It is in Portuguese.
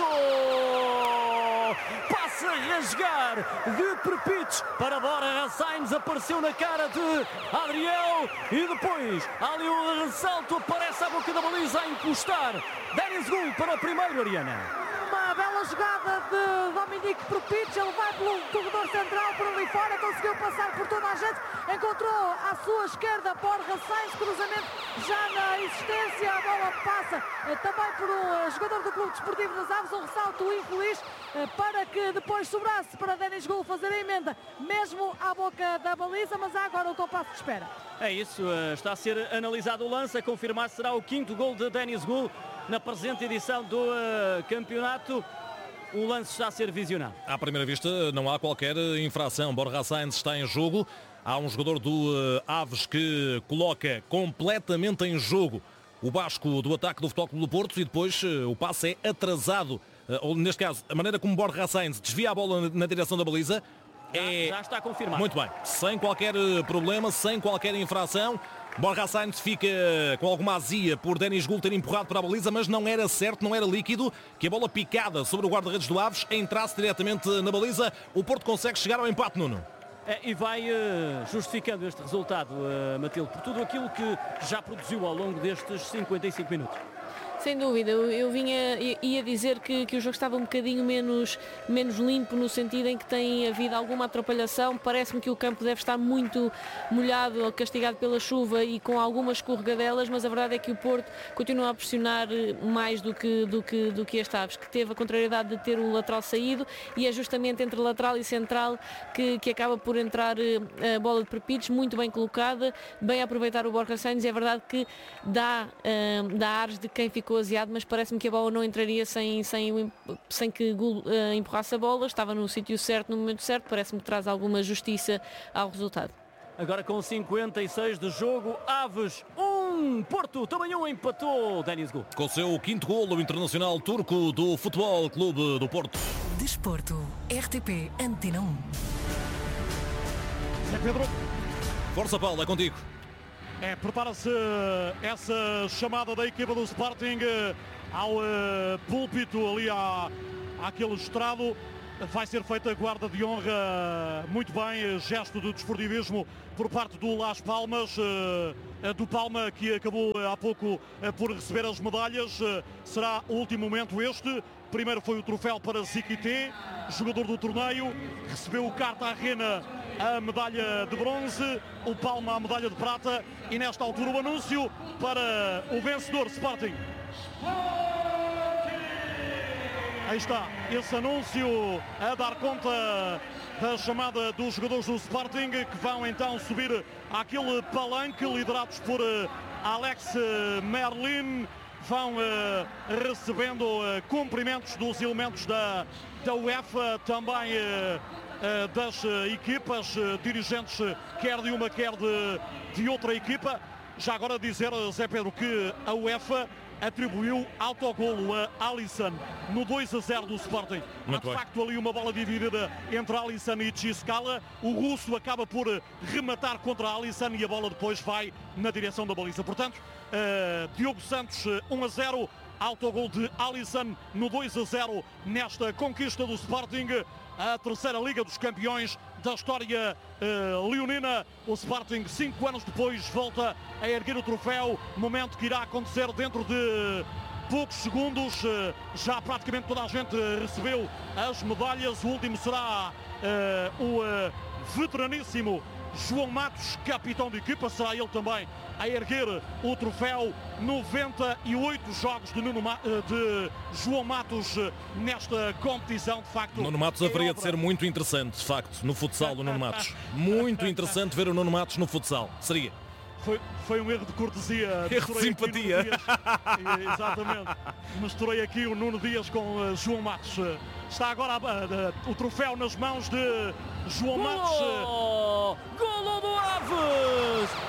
Passa a rasgar de Prpic para Borja Sainz, apareceu na cara de Adriel e depois ali um ressalto, aparece à boca da baliza a encostar Denis Gul para o primeiro, Ariana. Uma bela jogada de Dominique Prpic, ele vai pelo corredor central por ali fora, conseguiu passar por toda a gente, encontrou à sua esquerda Borja Sainz, cruzamento já na existência, a bola passa também por um jogador do Clube Desportivo das Aves, um ressalto infeliz para que depois sobrasse para Denis Gul fazer a emenda mesmo à boca da baliza, mas há agora o compasso de espera. É isso, está a ser analisado o lance, a confirmar será o quinto gol de Denis Gul na presente edição do campeonato. O lance está a ser visionado. À primeira vista não há qualquer infração. Borja Sainz está em jogo. Há um jogador do Aves que coloca completamente em jogo o basco do ataque do Futebol Clube do Porto e depois o passe é atrasado. Ou neste caso, a maneira como Borja Sainz desvia a bola na direção da baliza já está confirmado. Muito bem, sem qualquer problema, sem qualquer infração. Borja Sainz fica com alguma azia por Denis Gul ter empurrado para a baliza, mas não era certo, não era líquido que a bola picada sobre o guarda-redes do Aves entrasse diretamente na baliza. O Porto consegue chegar ao empate, Nuno. E vai justificando este resultado, Matilde, por tudo aquilo que já produziu ao longo destes 55 minutos. Sem dúvida, eu ia dizer que o jogo estava um bocadinho menos limpo, no sentido em que tem havido alguma atrapalhação. Parece-me que o campo deve estar muito molhado, castigado pela chuva e com algumas escorregadelas, mas a verdade é que o Porto continua a pressionar mais do que este Aves, que teve a contrariedade de ter o lateral saído, e é justamente entre lateral e central que acaba por entrar a bola de Prpic, muito bem colocada, bem a aproveitar o Borja Sainz. É verdade que dá ares de quem ficou aziado, mas parece-me que a bola não entraria sem que Gul empurrasse a bola. Estava no sítio certo, no momento certo. Parece-me que traz alguma justiça ao resultado. Agora com 56 de jogo, Aves 1, Porto também 1, empatou Denis Gul. Com o seu quinto golo, o internacional turco do Futebol Clube do Porto. Desporto, RTP Antena 1. É Pedro. Força, Paulo, é contigo. Prepara-se essa chamada da equipa do Sporting ao púlpito, ali àquele estrado. Vai ser feita a guarda de honra, muito bem, gesto de desportivismo por parte do Las Palmas, do Palma, que acabou há pouco por receber as medalhas. Será o último momento este. Primeiro foi o troféu para Ziquité, jogador do torneio, recebeu o Cartagena a medalha de bronze, o Palma a medalha de prata, e nesta altura o anúncio para o vencedor Sporting. Aí está, esse anúncio a dar conta da chamada dos jogadores do Sporting, que vão então subir àquele palanque liderados por Alex Merlin. Vão recebendo cumprimentos dos elementos da UEFA, também das equipas, dirigentes, quer de uma, quer de outra equipa. Já agora dizer, Zé Pedro, que a UEFA atribuiu autogolo a Alisson no 2-0 do Sporting. Há de facto ali uma bola dividida entre Alisson e Txiscala. O russo acaba por rematar contra Alisson e a bola depois vai na direção da baliza. Portanto, Diogo Santos 1-0, autogol de Alisson no 2-0 nesta conquista do Sporting, a terceira Liga dos Campeões da história leonina. O Sporting, 5 anos depois, volta a erguer o troféu, momento que irá acontecer dentro de poucos segundos. Já praticamente toda a gente recebeu as medalhas. O último será o veteraníssimo João Matos, capitão de equipa, será ele também a erguer o troféu. 98 jogos de João Matos nesta competição, de facto. Nuno Matos haveria de ser muito interessante, de facto, no futsal do Nuno Matos. Muito interessante ver o Nuno Matos no futsal, seria. Foi um erro de cortesia. Erro de simpatia. Exatamente. Misturei aqui o Nuno Dias com João Matos. Está agora o troféu nas mãos de João Matos. Golo do Aves!